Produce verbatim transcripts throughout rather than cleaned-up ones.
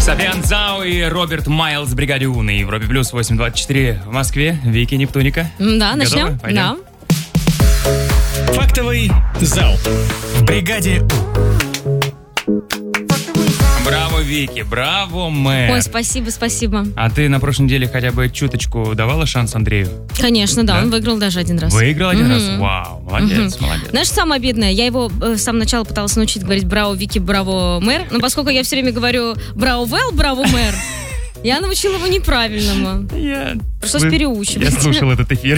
Фабиан Зау и Роберт Майлз в бригаде У на Европе плюс восемь двадцать четыре в Москве. Вики Нептуника. Да, начнем. Пойдем. Да. Фактовый зал в бригаде У. Браво, Вики, браво, мэр. Ой, спасибо, спасибо. А ты на прошлой неделе хотя бы чуточку давала шанс Андрею? Конечно, да, Да? он выиграл даже один раз. Выиграл один Мгм. раз? Вау, молодец, Мгм. молодец. Знаешь, самое обидное, я его э, с самого начала пыталась научить говорить «Браво, Вики, браво, мэр», но поскольку я все время говорю «Браво, Вэл, браво, мэр», я научила его неправильному. Я... Пришлось Вы- переучивать. Я слушал этот эфир.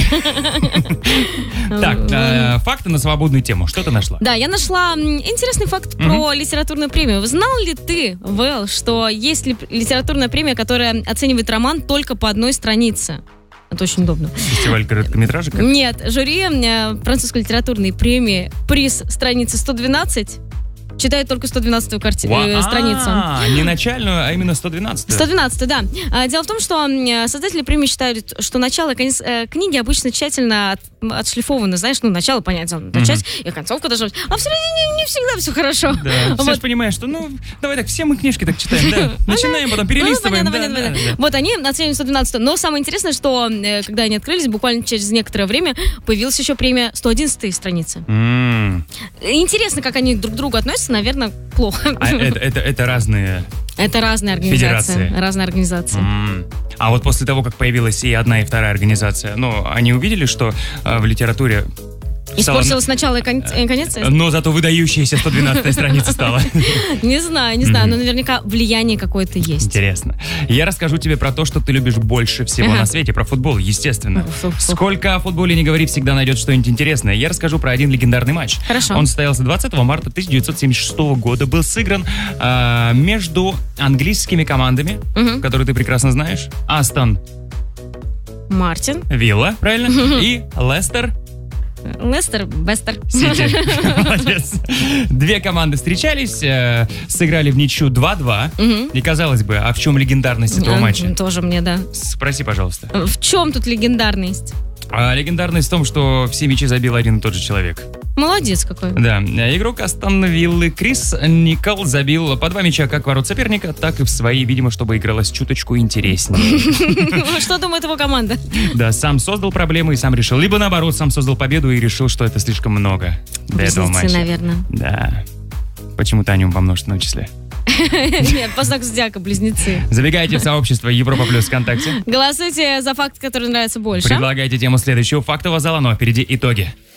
Так, э, факты на свободную тему. Что ты нашла? Да, я нашла м, интересный факт про литературную премию. Знал ли ты, Вэл, что есть ли литературная премия, которая оценивает роман только по одной странице? Это очень удобно. Фестиваль короткометражек? Нет, жюри э, французской литературной премии приз страницы сто двенадцать читает только сто двенадцатую карти- Ва- э, страницу. А, не начальную, а именно сто двенадцатую. сто двенадцатую, да. А, Дело в том, что м, создатели премии считают, что начало и конец э, книги обычно тщательно от- отшлифовано. Знаешь, ну, начало, понятно, начать, и концовка должна быть. А в середине не всегда все хорошо. Да, все Вот. же понимают, что, ну, давай так, все мы книжки так читаем, да. Начинаем, потом перелистываем. Ну, понятно, да, понятно, да, понятно. да. Вот они оценивают сто двенадцатую. Но самое интересное, что э, когда они открылись, буквально через некоторое время появилась еще премия сто одиннадцатой страницы. М. Интересно, как они друг к другу относятся, наверное, плохо. А это, это, это разные... Это разные организации. Федерации. Разные организации. М. А вот после того, как появилась и одна, и вторая организация, ну, они увидели, что э, в литературе стало- Испортилось начало и кон- и конец? но зато выдающаяся сто двенадцатая страница стала. Не знаю, не знаю, но наверняка влияние какое-то есть. Интересно. Я расскажу тебе про то, что ты любишь больше всего Ага. на свете, про футбол, естественно. Ух, ух, ух. Сколько о футболе не говори, всегда найдет что-нибудь интересное. Я расскажу про один легендарный матч. Хорошо. Он состоялся двадцатого марта тысяча девятьсот семьдесят шестого года. Был сыгран а, между английскими командами, Мгм. которые ты прекрасно знаешь. Астон Мартин, Вилла, правильно? И Лестер Лестер, Бестер. Сити. Молодец. Две команды встречались, э, сыграли в ничью два-два. Мгм. И казалось бы, а в чем легендарность этого А, матча? Тоже мне, да. Спроси, пожалуйста. В чем тут легендарность? А легендарность в том, что все мячи забил один и тот же человек. Молодец какой. Да, игрок Астон Виллы Крис Никол забил по два мяча как в ворот соперника, так и в свои, видимо, чтобы игралось чуточку интереснее. Что думает его команда? Да, сам создал проблемы и сам решил. Либо наоборот, сам создал победу и решил, что это слишком много для этого Близнецы, матча. наверное. Да. Почему-то о нем во множественном числе. Нет, по знаку зодиака, близнецы. Забегайте в сообщество Европа Плюс ВКонтакте. Голосуйте за факт, который нравится больше. Предлагайте тему следующего фактового зала, но впереди итоги.